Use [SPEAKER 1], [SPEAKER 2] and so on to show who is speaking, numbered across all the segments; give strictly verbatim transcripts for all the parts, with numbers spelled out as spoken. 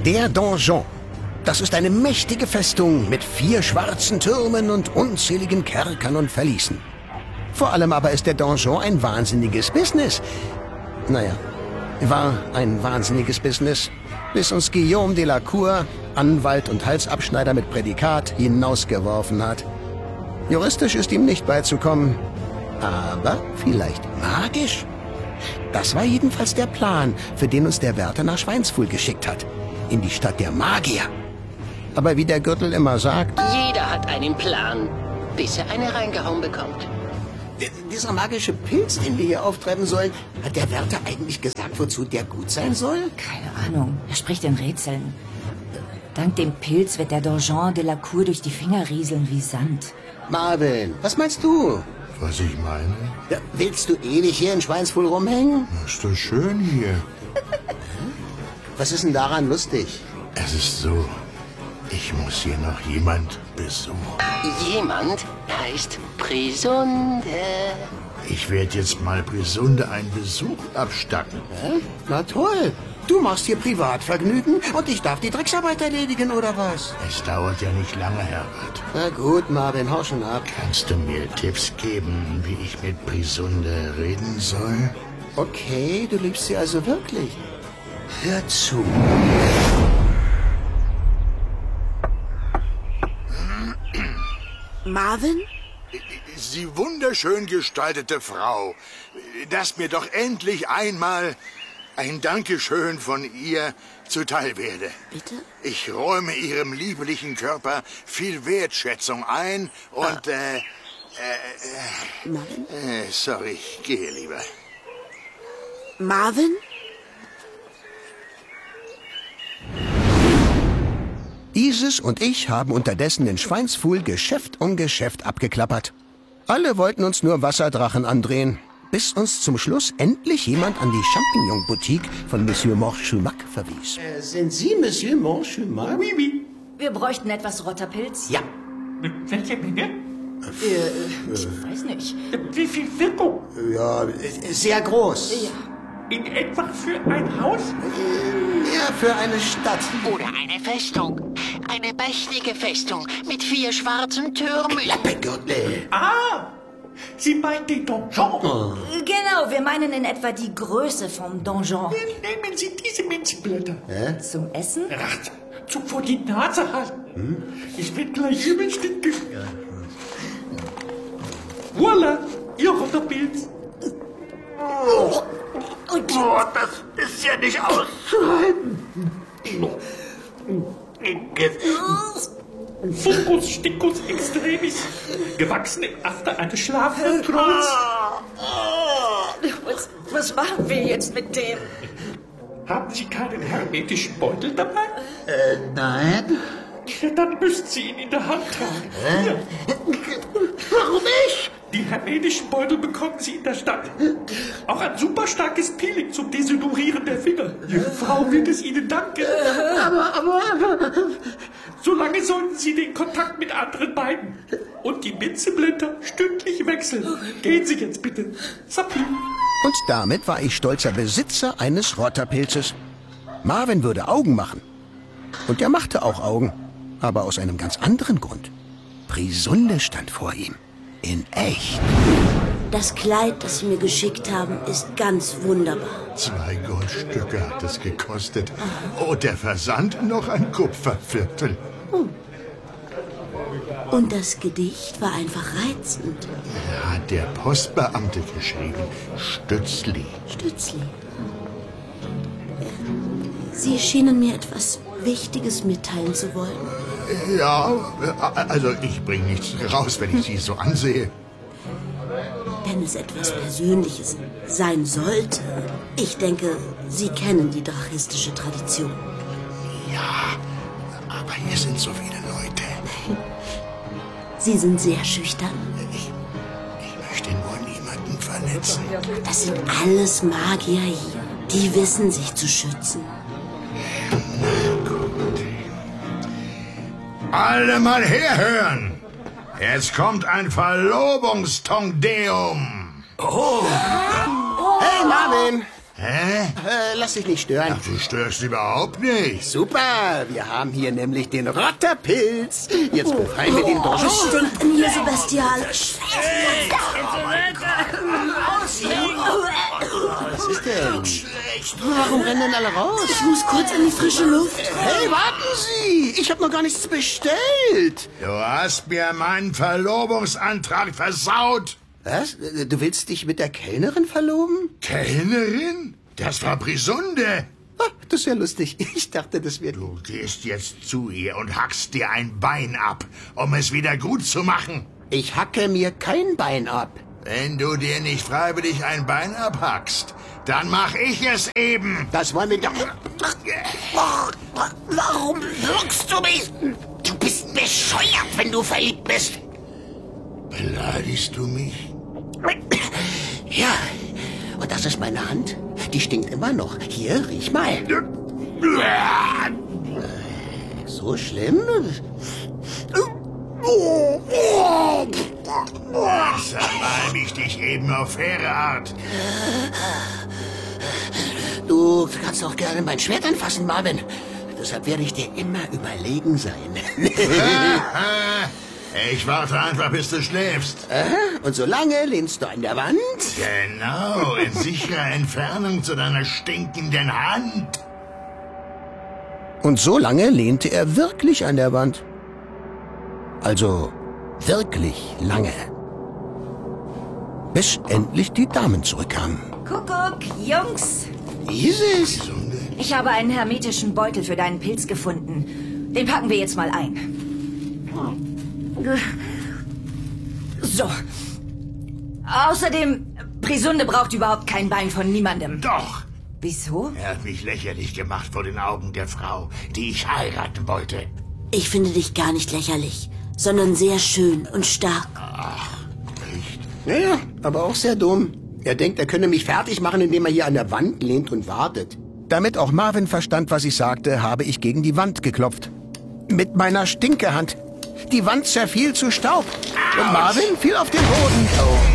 [SPEAKER 1] Der Donjon. Das ist eine mächtige Festung mit vier schwarzen Türmen und unzähligen Kerkern und Verließen. Vor allem aber ist der Donjon ein wahnsinniges Business. Naja, war ein wahnsinniges Business, bis uns Guillaume de la Cour, Anwalt und Halsabschneider mit Prädikat, hinausgeworfen hat. Juristisch ist ihm nicht beizukommen, aber vielleicht magisch. Das war jedenfalls der Plan, für den uns der Wärter nach Schweinsfuhl geschickt hat. In die Stadt der Magier. Aber wie der Gürtel immer sagt...
[SPEAKER 2] Jeder hat einen Plan, bis er eine reingehauen bekommt.
[SPEAKER 1] Dieser magische Pilz, den wir hier auftreiben sollen, hat der Wärter eigentlich gesagt, wozu der gut sein soll?
[SPEAKER 3] Keine Ahnung. Er spricht in Rätseln. Dank dem Pilz wird der Donjon de la Cour durch die Finger rieseln wie Sand.
[SPEAKER 1] Marvin, was meinst du?
[SPEAKER 4] Was ich meine?
[SPEAKER 1] Ja, willst du ewig hier in Schweinsfuhl rumhängen?
[SPEAKER 4] Ist doch schön hier.
[SPEAKER 1] Was ist denn daran lustig?
[SPEAKER 4] Es ist so, ich muss hier noch jemand besuchen.
[SPEAKER 2] Jemand heißt Prisunde.
[SPEAKER 4] Ich werde jetzt mal Prisunde einen Besuch abstatten.
[SPEAKER 1] Hä? Na toll. Du machst hier Privatvergnügen und ich darf die Drecksarbeit erledigen, oder was?
[SPEAKER 4] Es dauert ja nicht lange, Herbert.
[SPEAKER 1] Na gut, Marvin, hau schon ab.
[SPEAKER 4] Kannst du mir Tipps geben, wie ich mit Prisunde reden soll?
[SPEAKER 1] Okay, du liebst sie also wirklich. Hör zu.
[SPEAKER 5] Marvin?
[SPEAKER 4] Sie wunderschön gestaltete Frau, dass mir doch endlich einmal ein Dankeschön von ihr zuteil werde.
[SPEAKER 5] Bitte?
[SPEAKER 4] Ich räume Ihrem lieblichen Körper viel Wertschätzung ein und, äh, äh,
[SPEAKER 5] Marvin?
[SPEAKER 4] äh, sorry, ich gehe lieber.
[SPEAKER 5] Marvin?
[SPEAKER 1] Isis und ich haben unterdessen in Schweinsfuhl Geschäft um Geschäft abgeklappert. Alle wollten uns nur Wasserdrachen andrehen, bis uns zum Schluss endlich jemand an die Champignon-Boutique von Monsieur Morchumac verwies. Äh, sind Sie Monsieur Morchumac?
[SPEAKER 6] Oui, oui.
[SPEAKER 3] Wir bräuchten etwas Rotterpilz.
[SPEAKER 1] Ja.
[SPEAKER 6] Welche Menge?
[SPEAKER 3] Äh, ich weiß nicht.
[SPEAKER 6] Wie viel Wirkung?
[SPEAKER 1] Ja, sehr groß.
[SPEAKER 3] Ja.
[SPEAKER 6] In etwa für ein Haus?
[SPEAKER 1] Ja, für eine Stadt.
[SPEAKER 2] Oder eine Festung. Eine mächtige Festung mit vier schwarzen Türmen.
[SPEAKER 1] Klappegürtel.
[SPEAKER 6] Ah! Sie meint den Donjon.
[SPEAKER 3] Genau, wir meinen in etwa die Größe vom Donjon.
[SPEAKER 6] Nehmen Sie diese Minzblätter.
[SPEAKER 1] Hä?
[SPEAKER 3] Zum Essen?
[SPEAKER 6] Ach, zum vor die Nase halten. Hm? Ich werd gleich übel stinken. Ja. Voila, Ihr Rotterpilz. Oh.
[SPEAKER 3] Und
[SPEAKER 6] Oh, das ist ja nicht auszuhalten. Fucus sticus extremis. Gewachsen im After eines schlafenden Trolls.
[SPEAKER 3] was, was machen wir jetzt mit dem?
[SPEAKER 6] Haben Sie keinen hermetischen Beutel dabei?
[SPEAKER 1] Äh, nein.
[SPEAKER 6] Ja, dann müsst Sie ihn in der Hand tragen. Hier.
[SPEAKER 1] Warum ich?
[SPEAKER 6] Die hermetischen Beutel bekommen Sie in der Stadt. Auch ein super starkes Peeling zum Desodorieren der Finger. Ihre Frau wird es Ihnen danken.
[SPEAKER 1] Aber, aber, aber...
[SPEAKER 6] Solange sollten Sie den Kontakt mit anderen meiden. Und die Minzeblätter stündlich wechseln. Gehen Sie jetzt bitte. Sappi.
[SPEAKER 1] Und damit war ich stolzer Besitzer eines Rotterpilzes. Marvin würde Augen machen. Und er machte auch Augen. Aber aus einem ganz anderen Grund. Prisunde stand vor ihm. In echt.
[SPEAKER 5] Das Kleid, das Sie mir geschickt haben, ist ganz wunderbar.
[SPEAKER 4] Zwei Goldstücke hat es gekostet. Oh, der Versand noch ein Kupferviertel.
[SPEAKER 5] Und das Gedicht war einfach reizend.
[SPEAKER 4] Hat der Postbeamte geschrieben. Stützli.
[SPEAKER 5] Stützli. Sie schienen mir etwas Wichtiges mitteilen zu wollen.
[SPEAKER 4] Ja, also ich bringe nichts raus, wenn ich Sie so ansehe.
[SPEAKER 5] Wenn es etwas Persönliches sein sollte. Ich denke, Sie kennen die drachistische Tradition.
[SPEAKER 4] Ja, aber hier sind so viele Leute.
[SPEAKER 5] Sie sind sehr schüchtern.
[SPEAKER 4] Ich, ich möchte nur niemanden verletzen.
[SPEAKER 5] Das sind alles Magier hier. Die wissen sich zu schützen.
[SPEAKER 4] Na gut. Alle mal herhören. Jetzt kommt ein Verlobungstongdeum.
[SPEAKER 1] Oh. Hey, Marvin.
[SPEAKER 4] Hä?
[SPEAKER 1] Äh, lass dich nicht stören.
[SPEAKER 4] Ach, du störst überhaupt nicht.
[SPEAKER 1] Super, wir haben hier nämlich den Rotterpilz. Jetzt befreien wir den
[SPEAKER 5] Was
[SPEAKER 1] Donjon.
[SPEAKER 5] stinkt denn hier so bestialisch?
[SPEAKER 1] Was ist denn? Warum rennen denn alle raus?
[SPEAKER 5] Ich muss kurz in die frische Luft.
[SPEAKER 1] Hey, warten Sie! Ich habe noch gar nichts bestellt.
[SPEAKER 4] Du hast mir meinen Verlobungsantrag versaut.
[SPEAKER 1] Was? Du willst dich mit der Kellnerin verloben?
[SPEAKER 4] Kellnerin? Das war Brisunde.
[SPEAKER 1] Ah, das ist ja lustig. Ich dachte, das wäre...
[SPEAKER 4] Du gehst jetzt zu ihr und hackst dir ein Bein ab, um es wieder gut zu machen.
[SPEAKER 1] Ich hacke mir kein Bein ab.
[SPEAKER 4] Wenn du dir nicht freiwillig ein Bein abhackst, dann mach ich es eben.
[SPEAKER 1] Das wollen wir doch...
[SPEAKER 2] Warum wirkst du mich? Du bist bescheuert, wenn du verliebt bist.
[SPEAKER 4] Beleidigst du mich?
[SPEAKER 1] Ja, und das ist meine Hand. Die stinkt immer noch. Hier, riech mal. So schlimm?
[SPEAKER 4] Zermalm ich dich eben auf faire Art.
[SPEAKER 1] Du kannst auch gerne mein Schwert anfassen, Marvin. Deshalb werde ich dir immer überlegen sein.
[SPEAKER 4] Ich warte einfach, bis du schläfst.
[SPEAKER 1] Und solange lehnst du an der Wand.
[SPEAKER 4] Genau, in sicherer Entfernung zu deiner stinkenden Hand.
[SPEAKER 1] Und so lange lehnte er wirklich an der Wand. Also wirklich lange. Bis endlich die Damen zurückkamen.
[SPEAKER 3] Kuckuck, Jungs.
[SPEAKER 1] Dieses?
[SPEAKER 3] Ich habe einen hermetischen Beutel für deinen Pilz gefunden. Den packen wir jetzt mal ein. So. Außerdem, Brisunde braucht überhaupt kein Bein von niemandem.
[SPEAKER 4] Doch,
[SPEAKER 3] Wieso?
[SPEAKER 4] er hat mich lächerlich gemacht vor den Augen der Frau, die ich heiraten wollte.
[SPEAKER 5] Ich finde dich gar nicht lächerlich, sondern sehr schön und stark.
[SPEAKER 4] Echt?
[SPEAKER 1] Naja, aber auch sehr dumm. Er denkt, er könne mich fertig machen, indem er hier an der Wand lehnt und wartet. Damit auch Marvin verstand, was ich sagte, habe ich gegen die Wand geklopft. Mit meiner Stinkehand. Die Wand zerfiel zu Staub. Und Marvin fiel auf den Boden.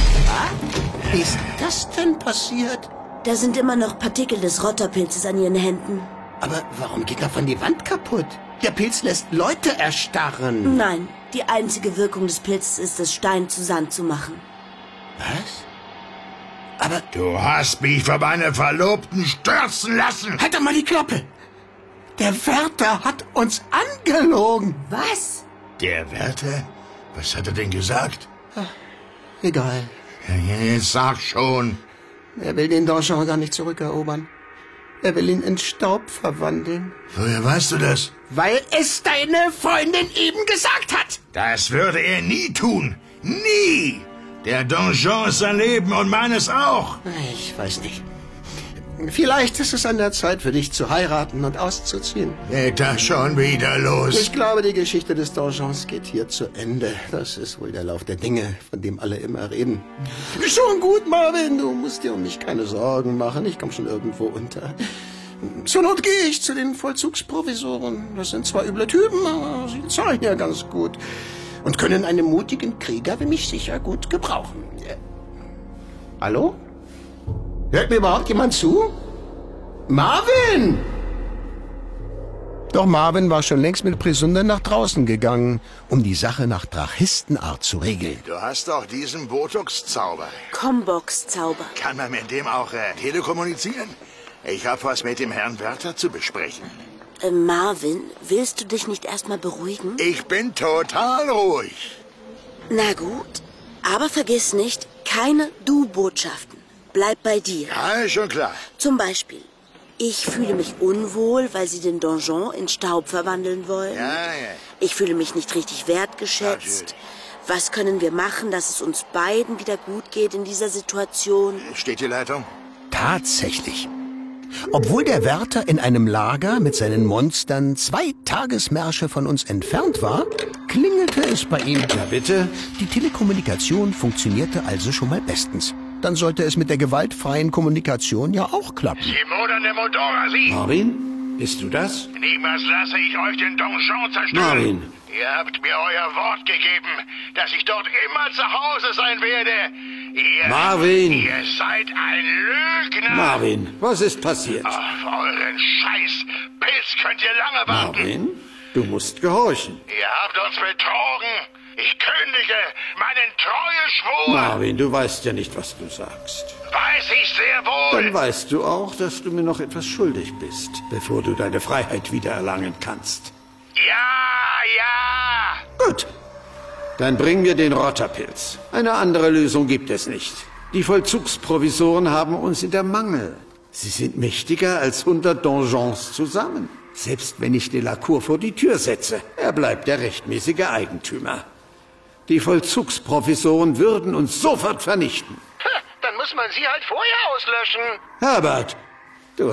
[SPEAKER 1] Oh. Wie ist das denn passiert?
[SPEAKER 5] Da sind immer noch Partikel des Rotterpilzes an ihren Händen.
[SPEAKER 1] Aber warum geht davon die Wand kaputt? Der Pilz lässt Leute erstarren.
[SPEAKER 5] Nein, die einzige Wirkung des Pilzes ist es, Stein zu Sand zu machen.
[SPEAKER 1] Was? Aber
[SPEAKER 4] Du hast mich von meiner Verlobten stürzen lassen.
[SPEAKER 1] halt doch mal die Klappe. Der Wärter hat uns angelogen.
[SPEAKER 3] Was?
[SPEAKER 4] Der Wärter? Was hat er denn gesagt?
[SPEAKER 1] Egal.
[SPEAKER 4] Ja, jetzt sag schon.
[SPEAKER 1] Er will den Donjon gar nicht zurückerobern. Er will ihn in Staub verwandeln.
[SPEAKER 4] Woher weißt du das?
[SPEAKER 1] Weil es deine Freundin eben gesagt hat.
[SPEAKER 4] Das würde er nie tun. Nie! Der Donjon ist sein Leben und meines auch.
[SPEAKER 1] Ich weiß nicht. Vielleicht ist es an der Zeit für dich zu heiraten und auszuziehen.
[SPEAKER 4] Geht das schon wieder los?
[SPEAKER 1] Ich glaube, die Geschichte des Donjons geht hier zu Ende. Das ist wohl der Lauf der Dinge, von dem alle immer reden. Schon gut, Marvin. Du musst dir um mich keine Sorgen machen. Ich komme schon irgendwo unter. Zur Not gehe ich zu den Vollzugsprovisoren. Das sind zwar üble Typen, aber sie zahlen ja ganz gut. Und können einen mutigen Krieger wie mich sicher gut gebrauchen. Äh, Hallo? Hört mir überhaupt jemand zu? Marvin! Doch Marvin war schon längst mit Brisunde nach draußen gegangen, um die Sache nach Drachistenart zu regeln.
[SPEAKER 4] Du hast doch diesen Botox-Zauber.
[SPEAKER 5] Combox-Zauber.
[SPEAKER 4] Kann man mit dem auch äh, telekommunizieren? Ich habe was mit dem Herrn Wärter zu besprechen.
[SPEAKER 5] Äh, Marvin, willst du dich nicht erstmal beruhigen?
[SPEAKER 4] Ich bin total ruhig.
[SPEAKER 5] Na gut, aber vergiss nicht, keine Du-Botschaften. Bleib bei dir.
[SPEAKER 4] Ja, schon klar.
[SPEAKER 5] Zum Beispiel, ich fühle mich unwohl, weil sie den Donjon in Staub verwandeln wollen.
[SPEAKER 4] Ja, ja.
[SPEAKER 5] Ich fühle mich nicht richtig wertgeschätzt. Was können wir machen, dass es uns beiden wieder gut geht in dieser Situation?
[SPEAKER 4] Steht die Leitung?
[SPEAKER 1] Tatsächlich. Obwohl der Wärter in einem Lager mit seinen Monstern zwei Tagesmärsche von uns entfernt war, klingelte es bei ihm. Ja, bitte? Die Telekommunikation funktionierte also schon mal bestens. Dann sollte es mit der gewaltfreien Kommunikation ja auch klappen.
[SPEAKER 4] Die moderne Motora, Sie!
[SPEAKER 7] Marvin, bist du das?
[SPEAKER 4] Niemals lasse ich euch den Donjon zerstören.
[SPEAKER 7] Marvin.
[SPEAKER 4] Ihr habt mir euer Wort gegeben, dass ich dort immer zu Hause sein werde. Ihr,
[SPEAKER 7] Marvin!
[SPEAKER 4] Ihr seid ein Lügner!
[SPEAKER 7] Marvin, was ist passiert?
[SPEAKER 4] Auf euren Scheiß Pilz könnt ihr lange warten.
[SPEAKER 7] Marvin, du musst gehorchen.
[SPEAKER 4] Ihr habt uns betrogen. Ich kündige meinen Treueschwur.
[SPEAKER 7] Marvin, du weißt ja nicht, was du sagst.
[SPEAKER 4] Weiß ich sehr wohl.
[SPEAKER 7] Dann weißt du auch, dass du mir noch etwas schuldig bist, bevor du deine Freiheit wiedererlangen kannst.
[SPEAKER 4] Ja, ja.
[SPEAKER 7] Gut. Dann bring mir den Rotterpilz. Eine andere Lösung gibt es nicht. Die Vollzugsprovisoren haben uns in der Mangel. Sie sind mächtiger als hundert Donjons zusammen. Selbst wenn ich Delacour vor die Tür setze, er bleibt der rechtmäßige Eigentümer. Die Vollzugsprovisoren würden uns sofort vernichten.
[SPEAKER 4] Dann muss man sie halt vorher auslöschen.
[SPEAKER 7] Herbert,